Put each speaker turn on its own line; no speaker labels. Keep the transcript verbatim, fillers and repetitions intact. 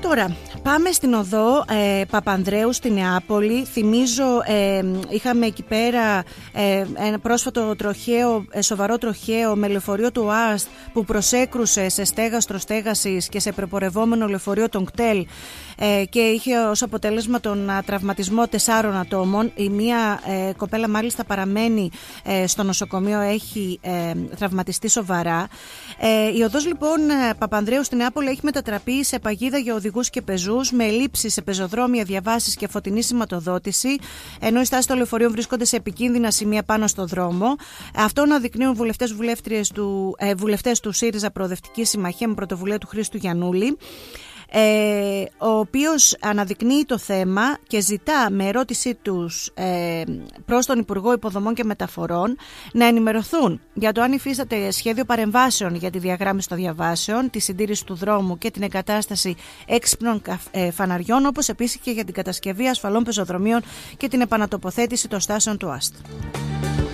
Τώρα, πάμε στην οδό ε, Παπανδρέου στη Νεάπολη. Θυμίζω, ε, είχαμε εκεί πέρα ε, ένα πρόσφατο τροχαίο, ε, σοβαρό τροχαίο με λεωφορείο του ΟΑΣΤ που προσέκρουσε σε στέγαστρο στέγασης και σε προπορευόμενο λεωφορείο των ΚΤΕΛ ε, και είχε ως αποτέλεσμα τον α, τραυματισμό τεσσάρων ατόμων. Η μία ε, κοπέλα μάλιστα παραμένει ε, στο νοσοκομείο, έχει ε, τραυματιστεί σοβαρά. Ε, η οδός λοιπόν Παπανδρέου στη Νεάπολη έχει μετατραπεί σε παγίδα για οδηγούς και πεζούς, με ελλείψεις σε πεζοδρόμια, διαβάσεις και φωτεινή σηματοδότηση, ενώ οι στάσεις των λεωφορείων βρίσκονται σε επικίνδυνα σημεία πάνω στο δρόμο. Αυτό αναδεικνύουν βουλευτές, βουλεύτριες του, ε, βουλευτές του ΣΥΡΙΖΑ Προοδευτική Συμμαχία με πρωτοβουλία του Χρήστου Γιαννούλη, Ε, ο οποίος αναδεικνύει το θέμα και ζητά με ερώτησή τους ε, προς τον Υπουργό Υποδομών και Μεταφορών να ενημερωθούν για το αν υφίσταται σχέδιο παρεμβάσεων για τη διαγράμμιση των διαβάσεων, τη συντήρηση του δρόμου και την εγκατάσταση έξυπνων ε, φαναριών, όπως επίσης και για την κατασκευή ασφαλών πεζοδρομίων και την επανατοποθέτηση των στάσεων του ΟΑΣΤ.